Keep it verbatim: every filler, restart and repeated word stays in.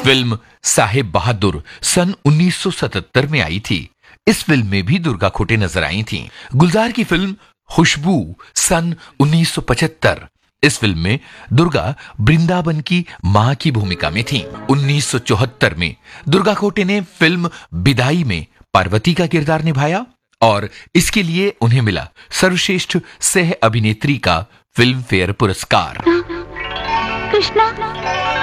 Film साहेब बहादुर सन उन्नीस सौ सतहत्तर में आई थी। इस फिल्म में भी दुर्गा खोटे नजर आई थीं। गुलजार की फिल्म खुशबू सन उन्नीस सौ पचहत्तर। इस फिल्म में दुर्गा वृंदावन की मां की भूमिका में थीं। उन्नीस सौ चौहत्तर में दुर्गा खोटे ने फिल्म विदाई में पार्वती का किरदार निभाया और इसके लिए उन्हें मिला सर्वश्रेष्ठ सह अभिनेत्री का फिल्म फेयर पुरस्कार। कृष्णा